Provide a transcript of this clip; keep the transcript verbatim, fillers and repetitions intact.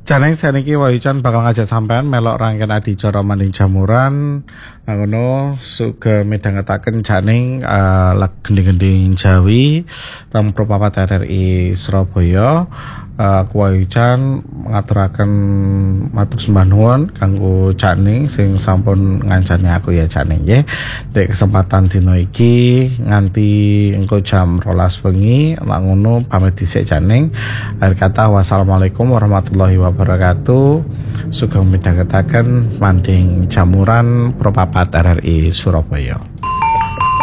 Janing saniki Wahyucan bakal ngajak sampean melok rangkaian adicara maning jamuran. Ngono suga midhangetaken janing uh, lag gending-gending Jawi teng Propapat R R I Surabaya. Uh, Wahyucan ngaturaken matur sembah nuwun kanggo janing sing sampun ngancani aku ya janing nggih. Dek kesempatan dina iki nganti engko jam rolas wengi lak ngono pamit dhisik janing. Akhir kata wassalamualaikum warahmatullahi wabarakatuh. Sugeng midhangetaken manding jamuran Propapat R R I Surabaya.